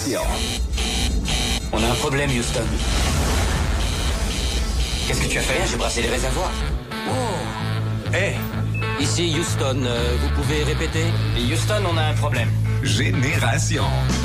On a un problème, Houston. Qu'est-ce que tu as fait? J'ai brassé les réservoirs. Oh. Hé. Ici Houston, vous pouvez répéter? Houston, on a un problème. Génération.